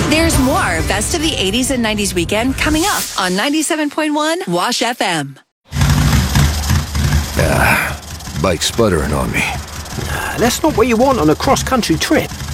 There's more Best of the 80s and 90s weekend coming up on 97.1 Wash FM. Bike's sputtering on me. That's not what you want on a cross-country trip.